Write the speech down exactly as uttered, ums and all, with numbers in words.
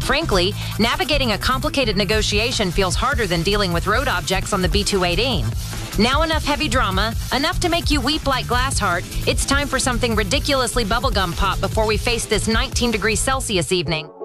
Frankly, navigating a complicated negotiation feels harder than dealing with road objects on the B two eighteen. Now enough heavy drama, enough to make you weep like Glassheart. It's time for something ridiculously bubblegum pop before we face this nineteen degrees Celsius evening.